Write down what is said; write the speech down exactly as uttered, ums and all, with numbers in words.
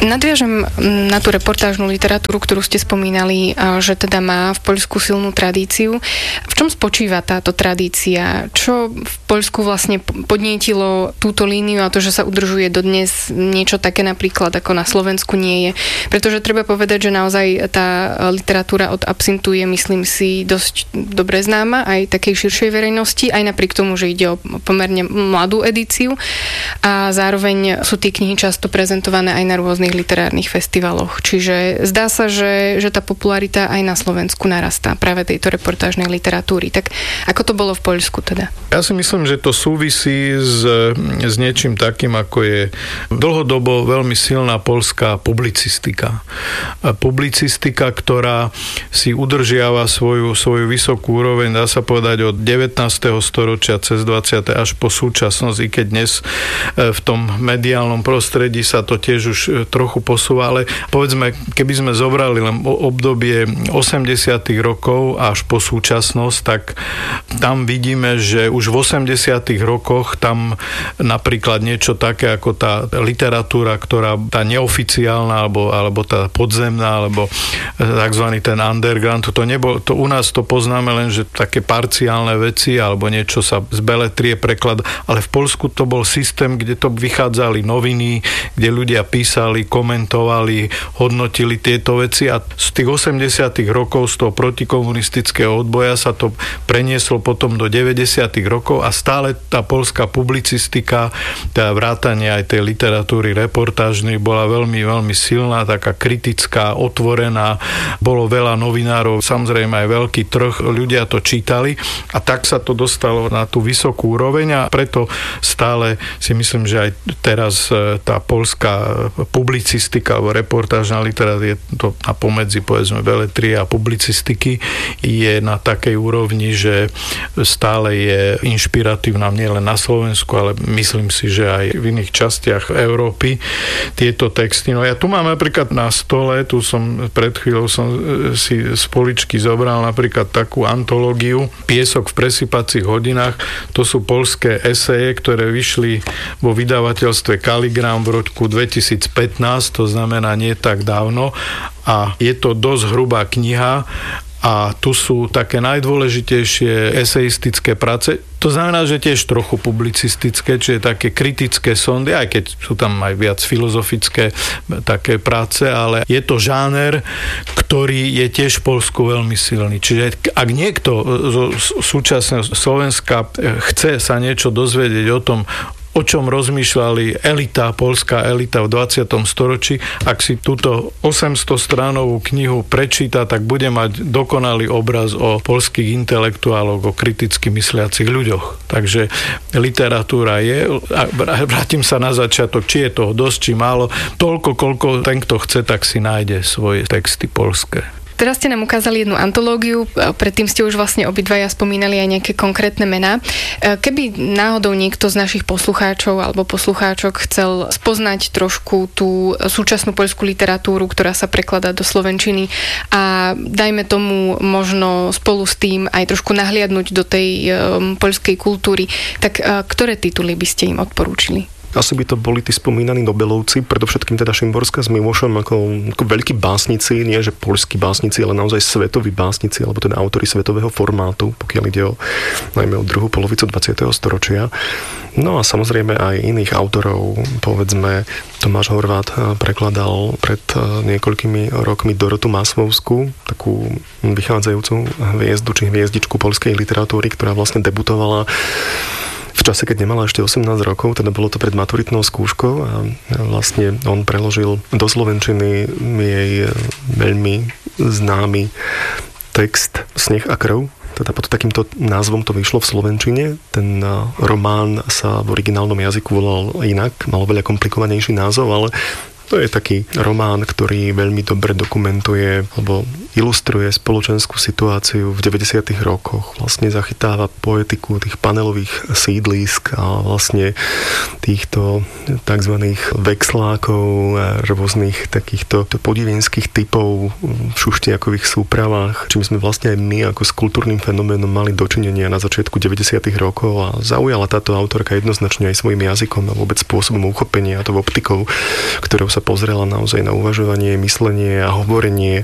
Nadviažem na tú reportážnu literatúru, ktorú ste spomínali, že teda má v Poľsku silnú tradíciu. V čom spočíva táto tradícia? Čo v Poľsku vlastne podnietilo túto líniu a to, že sa udržuje dodnes, niečo také napríklad ako na Slovensku nie je? Pretože treba povedať, že naozaj tá literatúra od absintu je, myslím si, dosť dobre známa aj takej širšej verejnosti, aj napriek tomu, že ide o pomerne mladú edíciu a zároveň sú tie knihy často prezentované aj na rôznych literárnych festivaloch. Čiže zdá sa, že, že tá popularita aj na Slovensku narastá práve tejto reportážnej literatúry. Tak ako to bolo v Poľsku teda? Ja si myslím, že to súvisí s, s niečím takým, ako je dlhodobo veľmi silná poľská publicistika. Publicistika, ktorá si udržiava svoju, svoju vysokú úroveň, dá sa povedať, od devätnásteho storočia cez dvadsiate až po súčasnosť, i keď dnes v tom mediálnom prostredí sa to tiež už trochu posúva, ale povedzme, keby sme zobrali len obdobie osemdesiatych rokov až po súčasnosť, tak tam vidíme, že už v osemdesiatych rokoch tam napríklad niečo také ako tá literatúra, ktorá tá neoficiálna alebo, alebo tá podzemná, alebo takzvaný ten underground, to nebol, to u nás to poznáme len, že také parciálne veci alebo niečo sa z beletrie preklad, ale v Poľsku to bol systém, kde to vychádzali noviny, kde ľudia písali, komentovali, hodnotili tieto veci a z tých osemdesiatych rokov, z toho protikomunistického odboja sa to prenieslo potom do deväťdesiatych rokov a stále tá poľská publicistika, tá vrátanie aj tej literatúry reportážnej bola veľmi, veľmi silná, taká kritická, otvorená, bolo veľa novinárov, samozrejme aj veľký trh, ľudia to čítali a tak sa to dostalo na tú vysokú úroveň a preto stále si myslím, že aj teraz tá poľská publicistika alebo reportážna literatúra je to na pomedzi povedzme beletrie a publicistiky je na takej úrovni, že stále je inšpiratívna nielen na Slovensku, ale myslím si, že aj v iných častiach Európy tieto texty. No ja tu mám napríklad na stole, tu som pred chvíľou som si z poličky zobral napríklad takú antológiu Piesok v presypacích hodinách. To sú poľské eseje, ktoré vyšli vo vydavateľstve Kaligram v roku dvetisícpätnásť, to znamená nie tak dávno a je to dosť hrubá kniha a tu sú také najdôležitejšie eseistické práce. To znamená, že tiež trochu publicistické, čiže také kritické sondy, aj keď sú tam aj viac filozofické také práce, ale je to žáner, ktorý je tiež v Poľsku veľmi silný. Čiže ak niekto zo súčasného Slovenska chce sa niečo dozvedieť o tom, o čom rozmýšľali elita, poľská elita v dvadsiatom storočí. Ak si túto osemstostránovú knihu prečíta, tak bude mať dokonalý obraz o poľských intelektuáloch, o kriticky mysliacich ľuďoch. Takže literatúra je, a vrátim sa na začiatok, či je toho dosť, či málo, toľko, koľko ten, kto chce, tak si nájde svoje texty poľské. Teraz ste nám ukázali jednu antológiu, predtým ste už vlastne obidvaja spomínali aj nejaké konkrétne mená. Keby náhodou niekto z našich poslucháčov alebo poslucháčok chcel spoznať trošku tú súčasnú poľskú literatúru, ktorá sa prekladá do slovenčiny a dajme tomu možno spolu s tým aj trošku nahliadnúť do tej um, poľskej kultúry, tak uh, ktoré tituly by ste im odporúčili? Asi by to boli tí spomínaní Nobelovci, predovšetkým teda Šimborská s Milošom ako, ako veľkí básnici, nie že poľskí básnici, ale naozaj svetoví básnici, alebo teda autori svetového formátu, pokiaľ ide o najmä o druhú polovicu dvadsiateho storočia. No a samozrejme aj iných autorov, povedzme Tomáš Horváth prekladal pred niekoľkými rokmi Dorotu Maslovskú, takú vychádzajúcu hviezdu či hviezdičku poľskej literatúry, ktorá vlastne debutovala v čase, keď nemala ešte osemnásť rokov, teda bolo to pred maturitnou skúškou a vlastne on preložil do slovenčiny jej veľmi známy text Sneh a krv. Teda pod takýmto názvom to vyšlo v slovenčine. Ten román sa v originálnom jazyku volal inak, mal veľa komplikovanejší názov, ale to je taký román, ktorý veľmi dobre dokumentuje alebo ilustruje spoločenskú situáciu v deväťdesiatych rokoch. Vlastne zachytáva poetiku tých panelových sídlisk a vlastne týchto tzv. Vexlákov a rôznych takýchto podivinských typov v šuštiakových súpravách, čím sme vlastne aj my ako s kultúrnym fenoménom mali dočinenia na začiatku deväťdesiatych rokov a zaujala táto autorka jednoznačne aj svojím jazykom a vôbec spôsobom uchopenia a to optikou, ktorou sa pozrela naozaj na uvažovanie, myslenie a hovorenie